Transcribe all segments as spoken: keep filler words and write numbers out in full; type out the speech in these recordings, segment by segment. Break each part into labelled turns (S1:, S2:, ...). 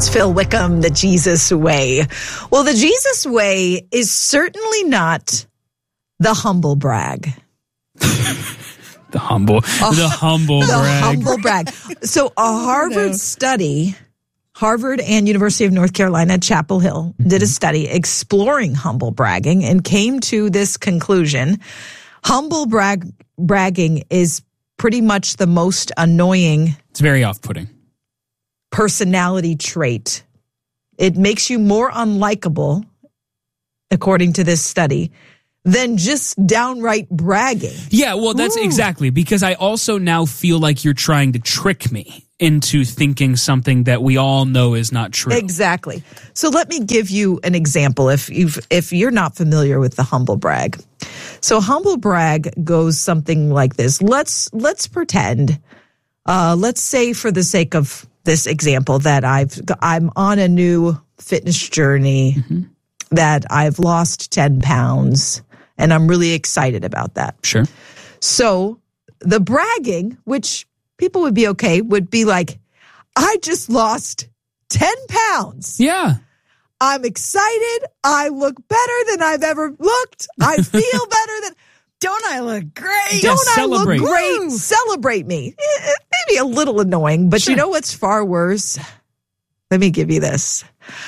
S1: Phil Wickham, The Jesus Way. Well, the Jesus Way is certainly not the humble brag.
S2: The humble, oh, the humble
S1: the
S2: brag.
S1: humble brag. So a Harvard study, Harvard and University of North Carolina at Chapel Hill mm-hmm. did a study exploring humble bragging and came to this conclusion. Humble brag bragging is pretty much the most annoying.
S2: It's very off-putting.
S1: Personality trait. It makes you more unlikable, according to this study, than just downright bragging.
S2: Yeah, well, that's Ooh. exactly, because I also now feel like you're trying to trick me into thinking something that we all know is not true.
S1: Exactly. So let me give you an example if you've if you're not familiar with the humble brag. So humble brag goes something like this. Let's let's pretend, uh, let's say for the sake of this example that I've I'm on a new fitness journey, mm-hmm. that I've lost ten pounds. And I'm really excited about that.
S2: Sure.
S1: So the bragging, which people would be okay, would be like, I just lost ten pounds.
S2: Yeah.
S1: I'm excited. I look better than I've ever looked. I feel better than...
S3: Don't I look great?
S1: Don't
S2: yeah,
S1: I look great?
S3: Woo.
S1: Celebrate me. Maybe a little annoying, but sure. You know what's far worse? Let me give you this.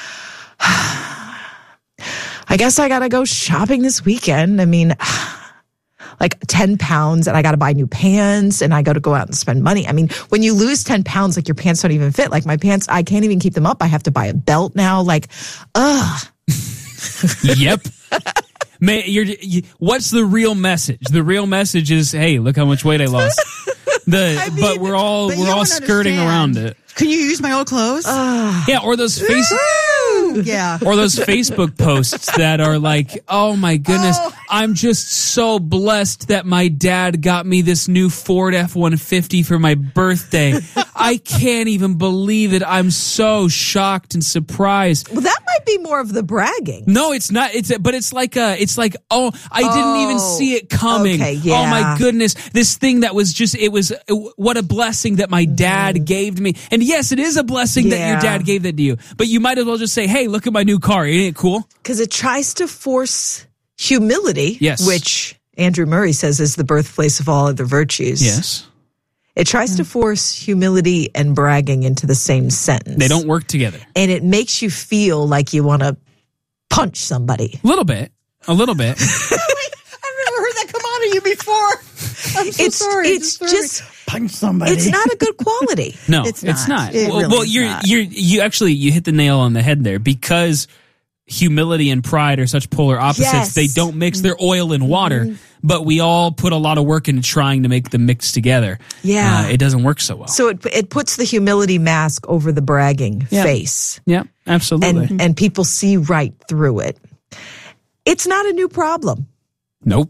S1: I guess I got to go shopping this weekend. I mean, like ten pounds and I got to buy new pants and I got to go out and spend money. I mean, when you lose ten pounds, like your pants don't even fit. Like my pants, I can't even keep them up. I have to buy a belt now. Like, ugh.
S2: Yep. May, you're, you, what's the real message? The real message is, hey, look how much weight I lost. The, I mean, but we're all, we're all skirting
S3: understand.
S2: around it.
S3: Can you use my old clothes?
S1: Uh,
S2: yeah. Or those face,
S3: yeah.
S2: Or those Facebook posts that are like, oh my goodness, oh. I'm just so blessed that my dad got me this new Ford F one fifty for my birthday. I can't even believe it. I'm so shocked and surprised.
S1: Well, that might be more of the bragging.
S2: No, it's not. It's but it's like a. It's like oh, I oh, didn't even see it coming.
S1: Okay, yeah.
S2: Oh my goodness, this thing that was just. It was what a blessing that my dad mm. gave to me. And yes, it is a blessing yeah. that your dad gave that to you. But you might as well just say, hey, look at my new car. Ain't it cool?
S1: Because it tries to force humility.
S2: Yes.
S1: Which Andrew Murray says is the birthplace of all other virtues.
S2: Yes.
S1: It tries to force humility and bragging into the same sentence.
S2: They don't work together.
S1: And it makes you feel like you want to punch somebody.
S2: A little bit. A little bit.
S3: I've never heard that come out of you before. I'm so
S1: it's,
S3: sorry.
S1: It's
S3: just,
S1: just
S3: punch somebody.
S1: It's not a good quality.
S2: No,
S3: it's not.
S2: It's not.
S3: It
S2: well,
S3: really
S2: well
S3: is
S2: you're
S3: not.
S2: you're you actually you hit the nail on the head there because humility and pride are such polar opposites.
S1: Yes.
S2: They don't mix. They're oil and water. Mm-hmm. But we all put a lot of work into trying to make them mix together.
S1: Yeah.
S2: Uh, it doesn't work so well.
S1: So it it puts the humility mask over the bragging
S2: yeah.
S1: face.
S2: Yeah, absolutely.
S1: And, and people see right through it. It's not a new problem.
S2: Nope.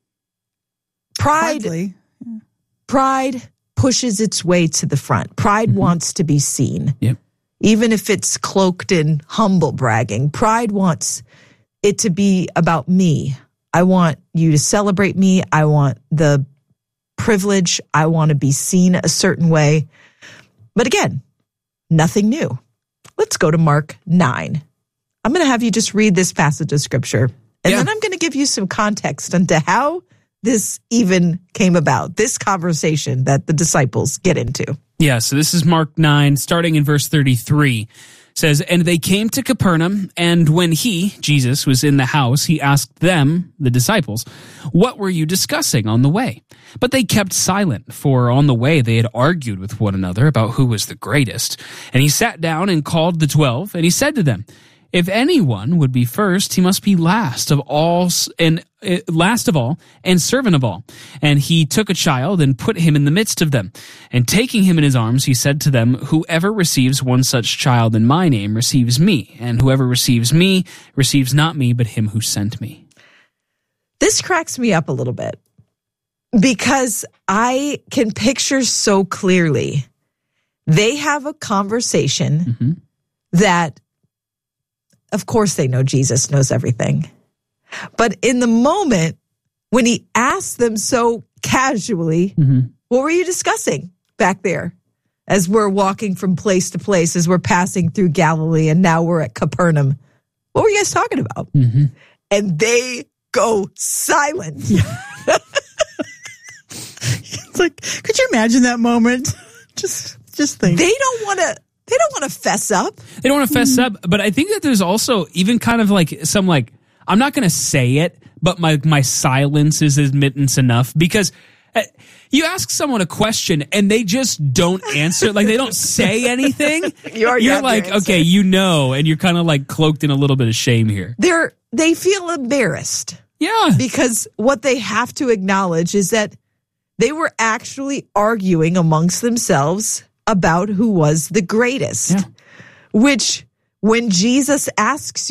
S1: Pride,
S3: Hardly.
S1: pride pushes its way to the front. Pride mm-hmm. wants to be seen.
S2: Yep.
S1: Even if it's cloaked in humble bragging. Pride wants it to be about me. I want you to celebrate me. I want the privilege. I want to be seen a certain way. But again, nothing new. Let's go to Mark nine. I'm going to have you just read this passage of scripture. And
S2: yeah.
S1: then I'm going to give you some context into how this even came about, this conversation that the disciples get into.
S2: Yeah, so this is Mark nine, starting in verse thirty-three. Says, and they came to Capernaum, and when he, Jesus, was in the house, he asked them, the disciples, what were you discussing on the way? But they kept silent, for on the way they had argued with one another about who was the greatest. And he sat down and called the twelve, and he said to them, if anyone would be first, he must be last of all, and uh, last of all, and servant of all. And he took a child and put him in the midst of them. And taking him in his arms, he said to them, whoever receives one such child in my name receives me, and whoever receives me receives not me, but him who sent me.
S1: This cracks me up a little bit because I can picture so clearly. They have a conversation mm-hmm. that, of course, they know Jesus knows everything. But in the moment, when he asked them so casually, mm-hmm. what were you discussing back there as we're walking from place to place, as we're passing through Galilee, and now we're at Capernaum. What were you guys talking about?
S2: Mm-hmm.
S1: And they go silent.
S3: It's like, could you imagine that moment? Just, just think.
S1: They don't want to. They don't want to fess up.
S2: They don't want to fess up, but I think that there's also even kind of like some like, I'm not going to say it, but my, my silence is admittance enough, because uh, you ask someone a question and they just don't answer, like they don't say anything.
S1: You're,
S2: you're like, okay, you know, and you're kind of like cloaked in a little bit of shame here.
S1: They're, they feel embarrassed.
S2: Yeah.
S1: Because what they have to acknowledge is that they were actually arguing amongst themselves about who was the greatest,
S2: yeah.
S1: which when Jesus asks you,